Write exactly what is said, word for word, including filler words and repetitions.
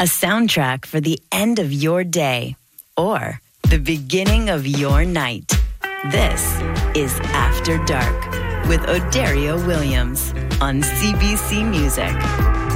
A soundtrack for the end of your day or the beginning of your night. This is After Dark with Odario Williams on C B C Music.